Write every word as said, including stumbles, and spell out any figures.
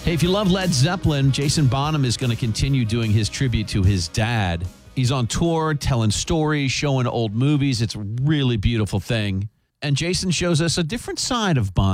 Hey, if you love Led Zeppelin, Jason Bonham is going to continue doing his tribute to his dad. He's on tour, telling stories, showing old movies. It's a really beautiful thing. And Jason shows us a different side of Bon